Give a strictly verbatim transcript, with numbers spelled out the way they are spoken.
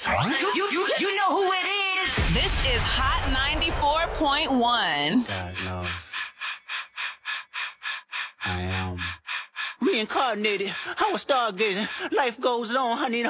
is. You, you, you, you know who it is. This is Hot ninety-four point one. God knows. I am reincarnated. I was stargazing. Life goes on, honey.